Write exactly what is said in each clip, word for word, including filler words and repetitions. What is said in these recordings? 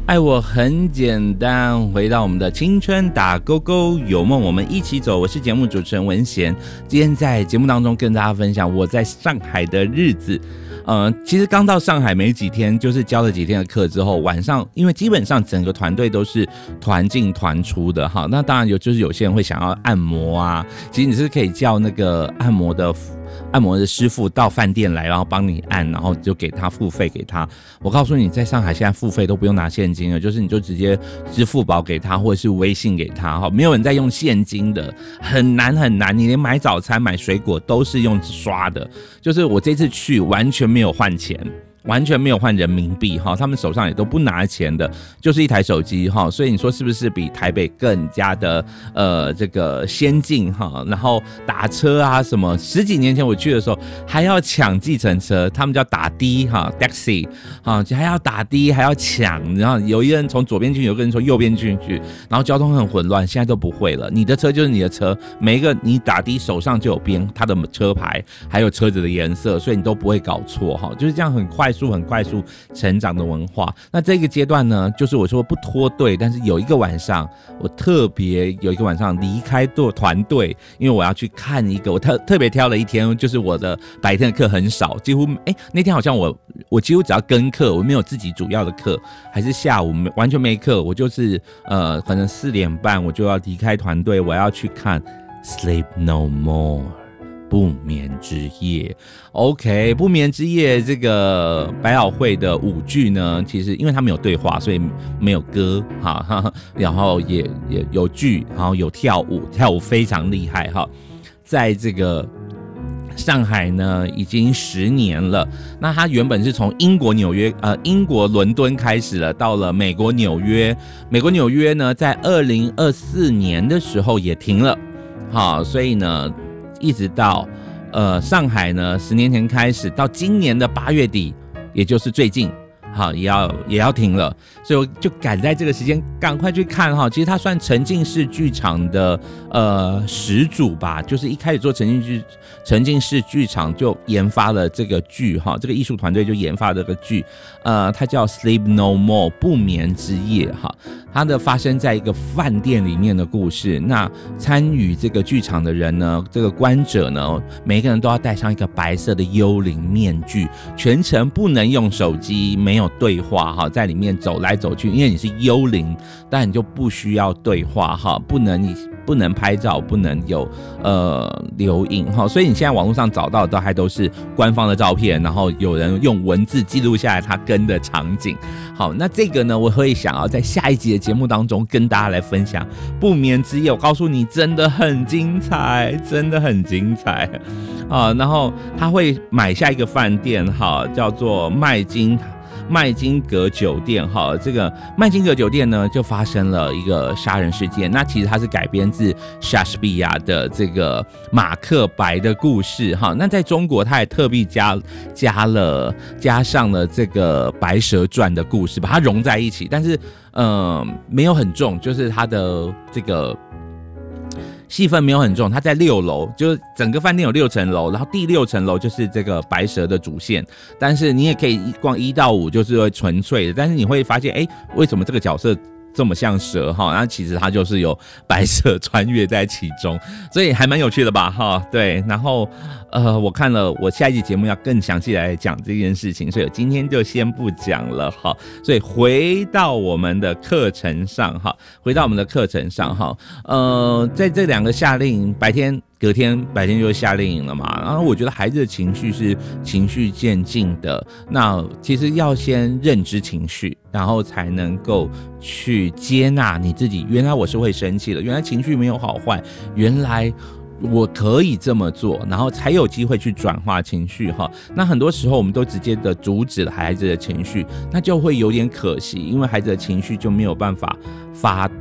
爱我很简单，回到我们的青春打勾勾，有梦我们一起走。我是节目主持人文贤，今天在节目当中跟大家分享我在上海的日子。呃，其实刚到上海没几天，就是教了几天的课之后，晚上因为基本上整个团队都是团进团出的哈，那当然有就是有些人会想要按摩啊，其实你是可以叫那个按摩的。按摩的师傅到饭店来，然后帮你按，然后就给他付费给他。我告诉你，在上海现在付费都不用拿现金了，就是你就直接支付宝给他，或者是微信给他，没有人在用现金的，很难很难。你连买早餐、买水果都是用刷的，就是我这次去完全没有换钱。完全没有换人民币哈，他们手上也都不拿钱的，就是一台手机哈，所以你说是不是比台北更加的呃这个先进哈？然后打车啊什么，十几年前我去的时候还要抢计程车，他们叫打的哈 ，taxi 哈，还要打的还要抢，然后有一个人从左边去，有一个人从右边进去，然后交通很混乱，现在都不会了，你的车就是你的车，每一个你打的手上就有编他的车牌，还有车子的颜色，所以你都不会搞错哈，就是这样很快。快速很快速成长的文化。那这个阶段呢，就是我说不脱队，但是有一个晚上，我特别有一个晚上离开团队，因为我要去看一个，我特特别挑了一天，就是我的白天的课很少，几乎哎那天好像我我几乎只要跟课，我没有自己主要的课，还是下午完全没课，我就是呃可能四点半我就要离开团队，我要去看 Sleep No More。不眠之夜 ，OK， 不眠之夜这个百老汇的舞剧呢，其实因为它没有对话，所以没有歌哈，然后也也有剧，然后有跳舞，跳舞非常厉害哈，在这个。上海呢已经十年了，那它原本是从英国纽约呃英国伦敦开始了，到了美国纽约，美国纽约呢在二零二四年的时候也停了，好，所以呢。一直到呃上海呢，十年前开始，到今年的八月底，也就是最近，好也要也要停了，所以我就赶在这个时间赶快去看哈。其实它算沉浸式剧场的呃始祖吧，就是一开始做沉浸剧沉浸式剧场就研发了这个剧哈，这个艺术团队就研发了这个剧，呃，它叫 Sleep No More 不眠之夜哈。它的发生在一个饭店里面的故事，那参与这个剧场的人呢，这个观者呢，每个人都要戴上一个白色的幽灵面具，全程不能用手机，没有对话哈，在里面走来走去，因为你是幽灵，但你就不需要对话哈，不能你不能拍照，不能有呃留影哈，所以你现在网络上找到的都还都是官方的照片，然后有人用文字记录下来他跟的场景。好，那这个呢，我会想要在下一集的节目当中跟大家来分享不眠之夜。我告诉你，真的很精彩，真的很精彩啊！然后他会买下一个饭店，哈，叫做麦金。麦金阁酒店哈，这个麦金阁酒店呢，就发生了一个杀人事件。那其实它是改编自莎士比亚的这个马克白的故事哈。那在中国，它也特别加加了加上了这个白蛇传的故事，把它融在一起。但是，呃，没有很重，就是它的这个。戏份没有很重，它在六楼，就是整个饭店有六层楼，然后第六层楼就是这个白蛇的主线，但是你也可以逛一到五，就是会纯粹的，但是你会发现，哎，为什么这个角色这么像蛇哈？那其实它就是有白蛇穿越在其中，所以还蛮有趣的吧哈？对，然后呃，我看了，我下一集节目要更详细来讲这件事情，所以我今天就先不讲了哈。所以回到我们的课程上哈，回到我们的课程上哈，呃，在这两个夏令营白天。隔天白天就夏令营了嘛，然后我觉得孩子的情绪是情绪渐进的，那其实要先认知情绪，然后才能够去接纳你自己。原来我是会生气的，原来情绪没有好坏，原来我可以这么做，然后才有机会去转化情绪哈。那很多时候我们都直接的阻止了孩子的情绪，那就会有点可惜，因为孩子的情绪就没有办法发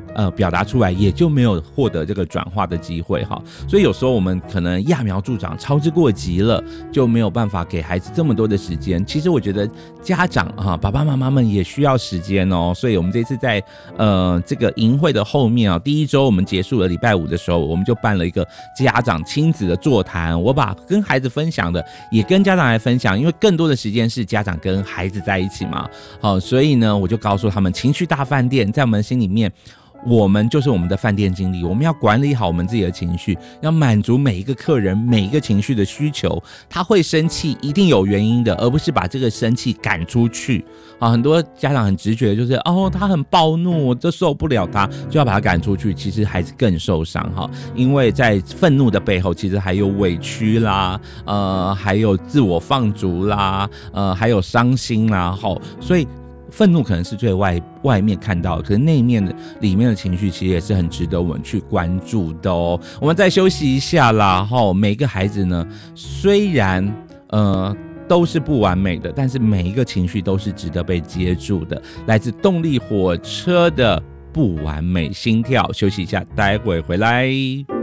呃表达出来，也就没有获得这个转化的机会哈。所以有时候我们可能揠苗助长，操之过急了，就没有办法给孩子这么多的时间。其实我觉得家长哈，爸爸妈妈们也需要时间哦。所以我们这次在呃这个营会的后面啊，第一周我们结束了礼拜五的时候，我们就办了一个家长亲子的座谈，我把跟孩子分享的也跟家长来分享，因为更多的时间是家长跟孩子在一起嘛。好，所以呢，我就告诉他们，情绪大饭店在我们心里面，我们就是我们的饭店经理，我们要管理好我们自己的情绪，要满足每一个客人每一个情绪的需求。他会生气一定有原因的，而不是把这个生气赶出去啊。很多家长很直觉就是哦，他很暴怒，我就受不了他，就要把他赶出去。其实孩子更受伤哈，因为在愤怒的背后，其实还有委屈啦，呃，还有自我放逐啦，呃，还有伤心啦，好，所以。愤怒可能是最外外面看到的，可是内面的里面的情绪其实也是很值得我们去关注的哦。我们再休息一下啦，齁，每个孩子呢，虽然呃都是不完美的，但是每一个情绪都是值得被接住的。来自动力火车的不完美心跳，休息一下，待会回来。